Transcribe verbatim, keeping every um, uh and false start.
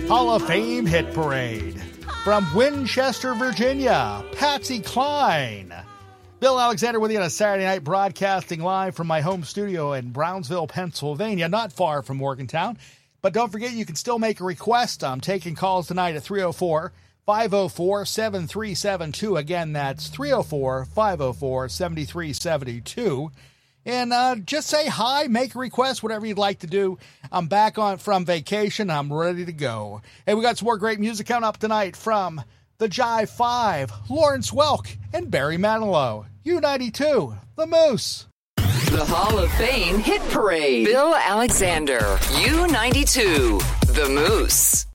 Hall of Fame Hit Parade. From Winchester, Virginia, Patsy Cline. Bill Alexander with you on a Saturday night, broadcasting live from my home studio in Brownsville, Pennsylvania, not far from Morgantown. But don't forget, you can still make a request. I'm taking calls tonight at three oh four, five oh four, seven three seven two. Again, that's three oh four, five oh four, seven three seven two. And uh, just say hi, make a request, whatever you'd like to do. I'm back on from vacation. I'm ready to go. Hey, we got some more great music coming up tonight from the Jive Five, Lawrence Welk, and Barry Manilow. U ninety-two, The Moose. The Hall of Fame Hit Parade. Bill Alexander, U ninety-two, The Moose.